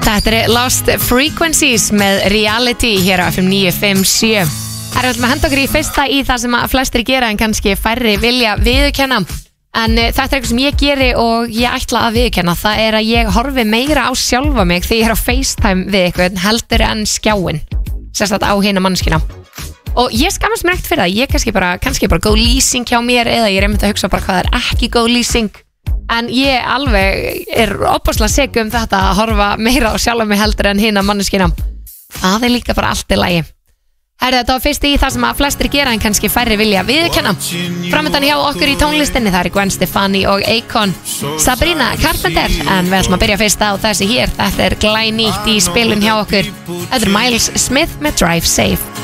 Þetta Lost Frequencies með Reality hér á FM 957. Það við ætlum að henda okkur í fyrsta í það sem að flestir gera en kannski færri vilja viðurkenna. En þetta eitthvað sem ég geri og ég ætla að viðurkenna. Það að ég horfi meira á sjálfa mig þegar ég á FaceTime við eitthvað heldur en skjáin. Sérstaklega á hina manneskina. Og ég skammast mér ekkert fyrir það. Ég kannski bara góð lýsing hjá mér eða ég einmitt að hugsa bara hvað ekki góð lýsing. En ég alveg opaslega seg þetta að horfa meira á sjálfa mig heldur en hina manneskina. Það líka bara allt í lagi. Þetta var fyrst í það sem að flestir gera en kannski færri vilja viðurkenna. Framöndan hjá okkur í tónlistinni það Gwen Stefani og Akon, Sabrina Carpenter. En við ætlum að byrja fyrst á þessi hér. Þetta glænýtt í spilun hjá okkur. Þetta Miles Smith með Drive Safe.